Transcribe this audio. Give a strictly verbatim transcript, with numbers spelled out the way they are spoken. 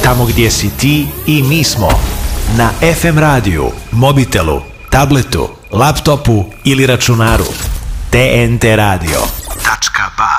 Tamo gdje si ti i mi smo. Na ef em radiju, mobitelu, tabletu, laptopu ili računaru. te en te radio tačka ba.